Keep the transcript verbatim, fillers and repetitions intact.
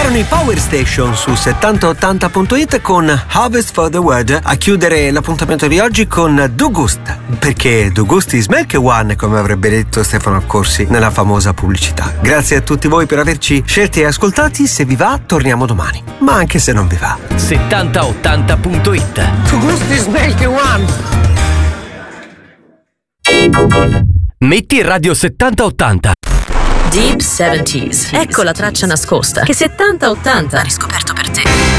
Erano i Power Station su settanta ottanta punto it con Harvest for the World a chiudere l'appuntamento di oggi con Du Gust, perché Du Gust is Milk One, come avrebbe detto Stefano Accorsi nella famosa pubblicità. Grazie a tutti voi per averci scelti e ascoltati. Se vi va, torniamo domani, ma anche se non vi va. settanta ottanta punto it. Du Gust is Milk One. Metti Radio settanta ottanta. Deep seventies. Ecco la traccia nascosta che settanta ottanta ha riscoperto per te.